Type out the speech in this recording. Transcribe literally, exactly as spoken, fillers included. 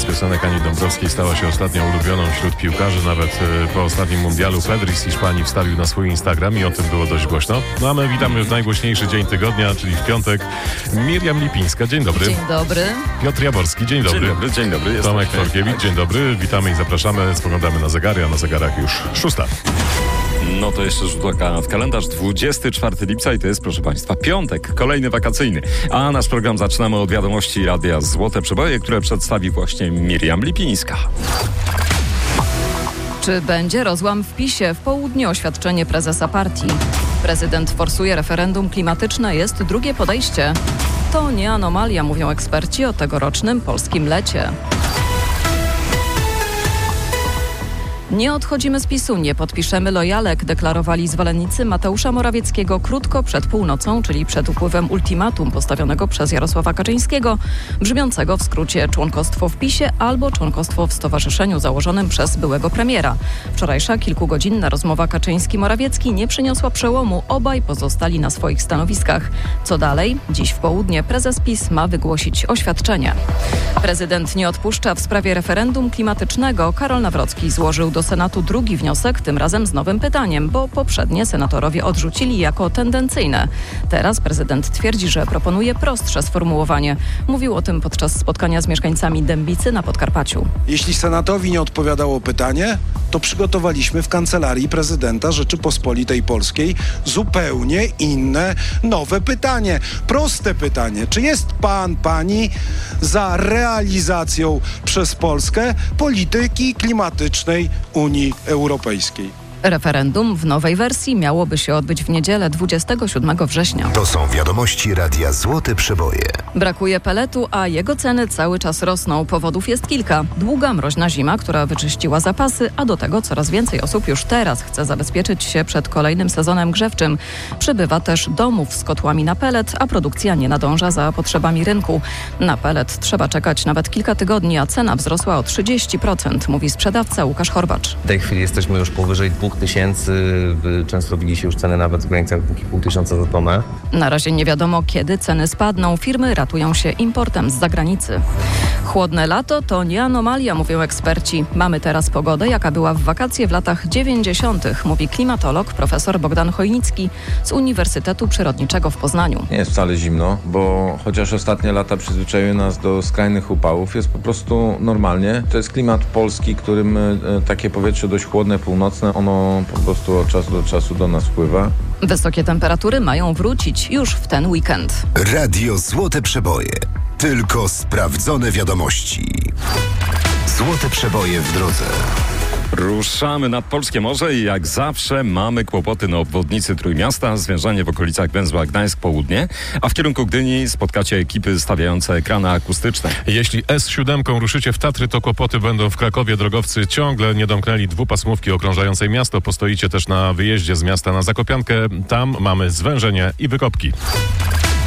z piosenek Ani Dąbrowskiej stała się ostatnio ulubioną wśród piłkarzy. Nawet po ostatnim mundialu Pedri z Hiszpanii wstawił na swój Instagram i o tym było dość głośno. No a my witamy w najgłośniejszy dzień tygodnia, czyli w piątek. Miriam Lipińska, dzień dobry. Dzień dobry. Piotr Jaworski, dzień dobry. Dzień dobry, dzień dobry. Tomek Forkiewicz, dzień dobry. Witamy i zapraszamy. Spoglądamy na zegary, a na zegarach już szósta. No to jeszcze rzut oka w kalendarz. dwudziestego czwartego lipca i to jest, proszę Państwa, piątek, kolejny wakacyjny. A nasz program zaczynamy od wiadomości Radia Złote Przeboje, które przedstawi właśnie Miriam Lipińska. Czy będzie rozłam w PiSie? W południu oświadczenie prezesa partii. Prezydent forsuje referendum klimatyczne, jest drugie podejście. To nie anomalia, mówią eksperci o tegorocznym polskim lecie. Nie odchodzimy z PiSu, nie podpiszemy lojalek, deklarowali zwolennicy Mateusza Morawieckiego krótko przed północą, czyli przed upływem ultimatum postawionego przez Jarosława Kaczyńskiego, brzmiącego w skrócie członkostwo w PiSie albo członkostwo w stowarzyszeniu założonym przez byłego premiera. Wczorajsza kilkugodzinna rozmowa Kaczyński-Morawiecki nie przyniosła przełomu, obaj pozostali na swoich stanowiskach. Co dalej? Dziś w południe prezes PiS ma wygłosić oświadczenie. Prezydent nie odpuszcza w sprawie referendum klimatycznego. Karol Nawrocki złożył do Senatu drugi wniosek, tym razem z nowym pytaniem, bo poprzednie senatorowie odrzucili jako tendencyjne. Teraz prezydent twierdzi, że proponuje prostsze sformułowanie. Mówił o tym podczas spotkania z mieszkańcami Dębicy na Podkarpaciu. Jeśli Senatowi nie odpowiadało pytanie, to przygotowaliśmy w Kancelarii Prezydenta Rzeczypospolitej Polskiej zupełnie inne, nowe pytanie. Proste pytanie. Czy jest pan, pani za realizacją przez Polskę polityki klimatycznej Unii Europejskiej? Referendum w nowej wersji miałoby się odbyć w niedzielę dwudziestego siódmego września. To są wiadomości Radia Złote Przeboje. Brakuje peletu, a jego ceny cały czas rosną. Powodów jest kilka. Długa, mroźna zima, która wyczyściła zapasy, a do tego coraz więcej osób już teraz chce zabezpieczyć się przed kolejnym sezonem grzewczym. Przybywa też domów z kotłami na pelet, a produkcja nie nadąża za potrzebami rynku. Na pelet trzeba czekać nawet kilka tygodni, a cena wzrosła o trzydzieści procent, mówi sprzedawca Łukasz Horbacz. W tej chwili jesteśmy już powyżej dwóch tysięcy, często widzi się już ceny nawet w granicach dwa i pół tysiąca za tonę. Na razie nie wiadomo, kiedy ceny spadną. Firmy ratują się importem z zagranicy. Chłodne lato to nie anomalia, mówią eksperci. Mamy teraz pogodę, jaka była w wakacje w latach dziewięćdziesiątych, mówi klimatolog profesor Bogdan Chojnicki z Uniwersytetu Przyrodniczego w Poznaniu. Nie jest wcale zimno, bo chociaż ostatnie lata przyzwyczaiły nas do skrajnych upałów, jest po prostu normalnie. To jest klimat polski, którym takie powietrze dość chłodne, północne, ono po prostu od czasu do czasu do nas wpływa. Wysokie temperatury mają wrócić już w ten weekend. Radio Złote Przeboje. Tylko sprawdzone wiadomości. Złote Przeboje w drodze. Ruszamy nad Polskie Morze i jak zawsze mamy kłopoty na obwodnicy Trójmiasta, zwężanie w okolicach węzła Gdańsk-Południe, a w kierunku Gdyni spotkacie ekipy stawiające ekrany akustyczne. Jeśli S siedem ruszycie w Tatry, to kłopoty będą w Krakowie. Drogowcy ciągle nie domknęli dwupasmówki okrążającej miasto. Postoicie też na wyjeździe z miasta na Zakopiankę. Tam mamy zwężenie i wykopki.